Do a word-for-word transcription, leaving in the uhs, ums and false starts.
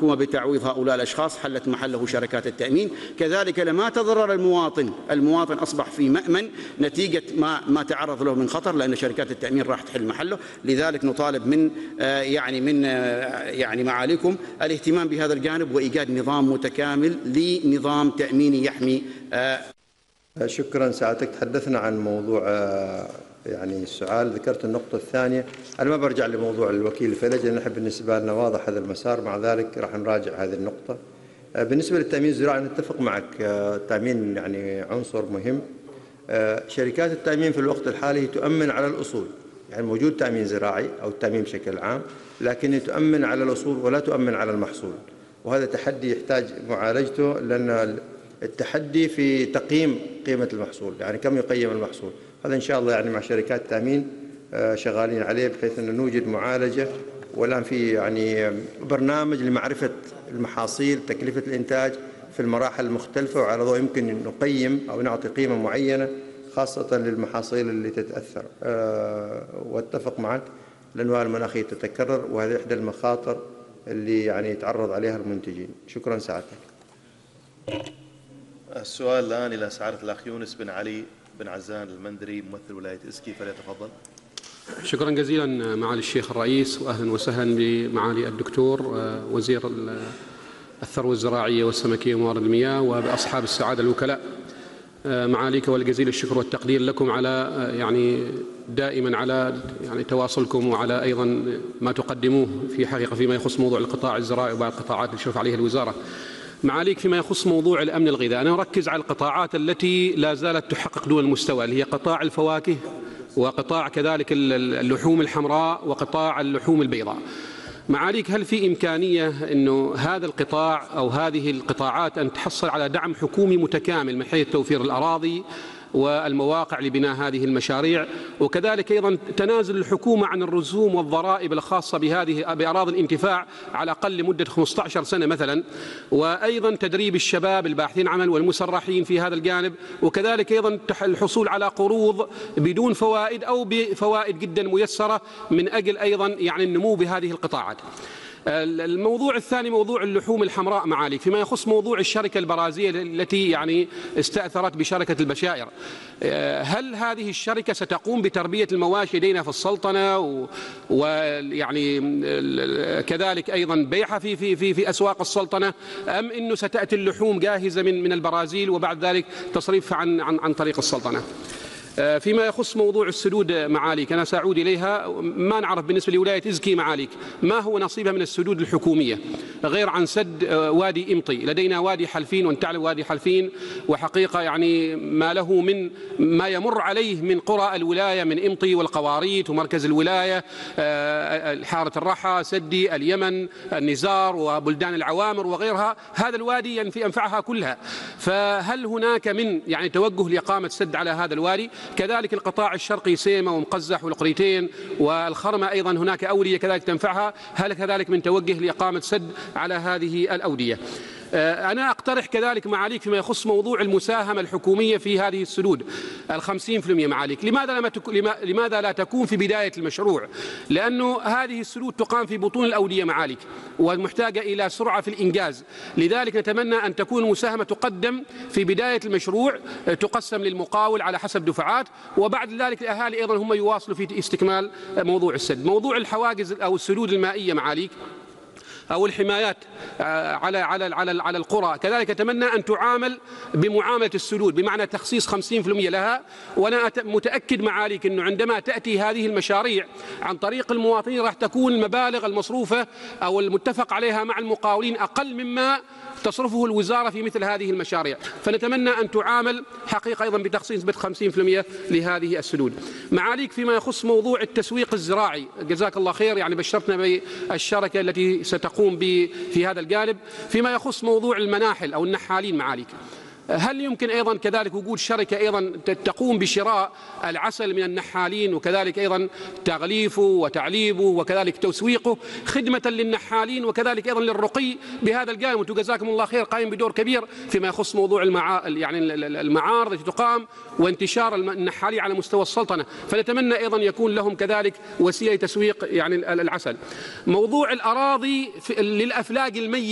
الحكومة بتعويض هؤلاء الأشخاص حلت محله شركات التأمين. كذلك لما تضرر المواطن، المواطن أصبح في مأمن نتيجة ما ما تعرض له من خطر، لأن شركات التأمين راح تحل محله. لذلك نطالب من يعني من يعني معاليكم الاهتمام بهذا الجانب وإيجاد نظام متكامل لنظام تأميني يحمي. شكرا سعادتك. تحدثنا عن موضوع يعني السؤال، ذكرت النقطة الثانية. أنا ما برجع لموضوع الوكيل الفلج لأن نحب بالنسبة لنا واضح هذا المسار، مع ذلك راح نراجع هذه النقطة. بالنسبة للتأمين الزراعي نتفق معك، التأمين يعني عنصر مهم. شركات التأمين في الوقت الحالي تؤمن على الأصول، يعني موجود تأمين زراعي أو التأمين بشكل عام، لكن تؤمن على الأصول ولا تؤمن على المحصول، وهذا تحدي يحتاج معالجته، لأن التحدي في تقييم قيمة المحصول، يعني كم يقيم المحصول. هذا إن شاء الله يعني مع شركات التأمين شغالين عليه بحيث أن نوجد معالجة، والآن في يعني برنامج لمعرفة المحاصيل، تكلفة الإنتاج في المراحل المختلفة، وعلى ضوء يمكن نقيم أو نعطي قيمة معينة خاصة للمحاصيل اللي تتأثر. واتفق معك الأنواع المناخية تتكرر، وهذه إحدى المخاطر اللي يعني يتعرض عليها المنتجين. شكرا سعادتك. السؤال الآن إلى سعادة الأخ يونس بن علي بن عزان المندري ممثل ولاية إسكي، فليتفضل. شكرا جزيلا معالي الشيخ الرئيس، وأهلا وسهلا بمعالي الدكتور وزير الثروة الزراعية والسمكية وموارد المياه، وبأصحاب السعادة الوكلاء. معاليك والجزيل الشكر والتقدير لكم على يعني دائما على يعني تواصلكم، وعلى أيضا ما تقدموه في حقيقة فيما يخص موضوع القطاع الزراعي وبعض القطاعات اللي تشرف عليها الوزارة. معاليك فيما يخص موضوع الأمن الغذائي، أنا أركز على القطاعات التي لا زالت تحقق دون المستوى، اللي هي قطاع الفواكه، وقطاع كذلك اللحوم الحمراء، وقطاع اللحوم البيضاء. معاليك هل في إمكانية أنه هذا القطاع أو هذه القطاعات أن تحصل على دعم حكومي متكامل من حيث توفير الأراضي والمواقع لبناء هذه المشاريع، وكذلك أيضا تنازل الحكومة عن الرسوم والضرائب الخاصة بهذه بأراضي الانتفاع على الأقل لمدة خمسة عشر سنة مثلا، وأيضا تدريب الشباب الباحثين عمل والمسرحين في هذا الجانب، وكذلك أيضا الحصول على قروض بدون فوائد أو بفوائد جدا ميسرة من أجل أيضا يعني النمو بهذه القطاعات. الموضوع الثاني موضوع اللحوم الحمراء معاليك، فيما يخص موضوع الشركة البرازيلية التي يعني استأثرت بشركة البشائر، هل هذه الشركة ستقوم بتربية المواشي لدينا في السلطنة ويعني كذلك أيضا بيعها في في في في أسواق السلطنة، أم إنه ستأتي اللحوم جاهزة من من البرازيل وبعد ذلك تصريفها عن عن عن طريق السلطنة؟ فيما يخص موضوع السدود معاليك، أنا سأعود إليها. ما نعرف بالنسبة لولاية إزكي معاليك ما هو نصيبها من السدود الحكومية غير عن سد وادي إمطي. لدينا وادي حلفين، وأن تعلم وادي حلفين وحقيقة يعني ما له من ما يمر عليه من قرى الولاية من إمطي والقواريت ومركز الولاية، حارة الرحى، سدي، اليمن، النزار وبلدان العوامر وغيرها، هذا الوادي ينفي أنفعها كلها. فهل هناك من يعني توجه لإقامة سد على هذا الوادي؟ كذلك القطاع الشرقي سيمة ومقزح والقريتين والخرمة أيضا هناك أودية كذلك تنفعها، هل كذلك من توجه لإقامة سد على هذه الأودية؟ أنا أقترح كذلك معاليك فيما يخص موضوع المساهمة الحكومية في هذه السدود الخمسين في المئة معاليك، لماذا, لما تك... لماذا لا تكون في بداية المشروع؟ لأنه هذه السدود تقام في بطون الأودية معاليك ومحتاجة إلى سرعة في الإنجاز، لذلك نتمنى أن تكون المساهمة تقدم في بداية المشروع، تقسم للمقاول على حسب دفعات، وبعد ذلك الأهالي أيضا هم يواصلوا في استكمال موضوع السد. موضوع الحواجز أو السدود المائية معاليك أو الحمايات على على على على القرى، كذلك أتمنى أن تعامل بمعاملة السدود، بمعنى تخصيص خمسين بالمئة لها. وأنا متأكد معاليك أنه عندما تأتي هذه المشاريع عن طريق المواطنين راح تكون المبالغ المصروفة أو المتفق عليها مع المقاولين أقل مما تصرفه الوزارة في مثل هذه المشاريع، فنتمنى أن تعامل حقيقة أيضا بتخصيص نسبة خمسين بالمئة لهذه السدود. معاليك فيما يخص موضوع التسويق الزراعي، جزاك الله خير، يعني بشرتنا بالشركة التي ستقوم ب في هذا الجانب. فيما يخص موضوع المناحل أو النحالين معاليك، هل يمكن أيضا كذلك وجود شركة أيضا تقوم بشراء العسل من النحالين وكذلك أيضا تغليفه وتعليبه وكذلك تسويقه خدمة للنحالين وكذلك أيضا للرقي بهذا الجانب؟ وأنتم جزاكم الله خير قائم بدور كبير فيما يخص موضوع المعا... يعني المعارض التي تقام وانتشار النحالين على مستوى السلطنة، فنتمنى أيضا يكون لهم كذلك وسيلة تسويق يعني العسل. موضوع الأراضي للأفلاق الميتة